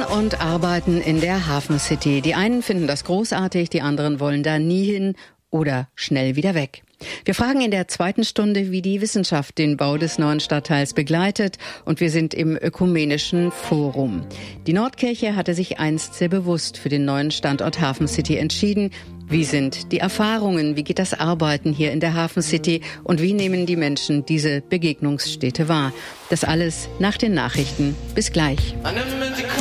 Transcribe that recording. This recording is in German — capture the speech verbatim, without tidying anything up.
und Arbeiten in der Hafen City. Die einen finden das großartig, die anderen wollen da nie hin oder schnell wieder weg. Wir fragen in der zweiten Stunde, wie die Wissenschaft den Bau des neuen Stadtteils begleitet, und wir sind im Ökumenischen Forum. Die Nordkirche hatte sich einst sehr bewusst für den neuen Standort Hafen City entschieden. Wie sind die Erfahrungen? Wie geht das Arbeiten hier in der Hafen City? Und wie nehmen die Menschen diese Begegnungsstätte wahr? Das alles nach den Nachrichten. Bis gleich.